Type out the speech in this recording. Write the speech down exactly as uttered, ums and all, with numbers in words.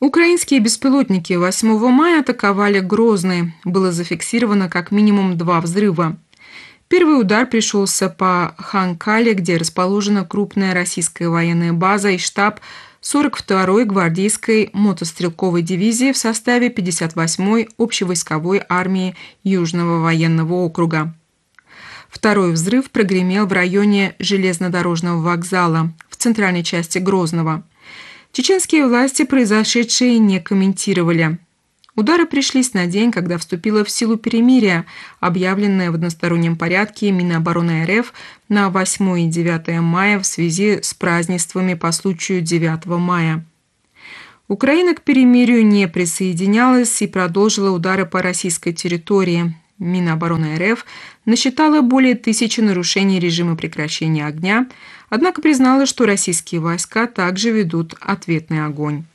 Украинские беспилотники восьмого мая атаковали Грозный. Было зафиксировано как минимум два взрыва. Первый удар пришелся по Ханкале, где расположена крупная российская военная база и штаб сорок второй гвардейской мотострелковой дивизии в составе пятьдесят восьмой общевойсковой армии Южного военного округа. Второй взрыв прогремел в районе железнодорожного вокзала в центральной части Грозного. Чеченские власти произошедшее не комментировали. Удары пришлись на день, когда вступило в силу перемирие, объявленное в одностороннем порядке Минобороны РФ на восьмое и девятое мая в связи с празднествами по случаю девятого мая. Украина к перемирию не присоединялась и продолжила удары по российской территории. Минобороны РФ насчитала более тысячи нарушений режима прекращения огня, однако признала, что российские войска также ведут ответный огонь.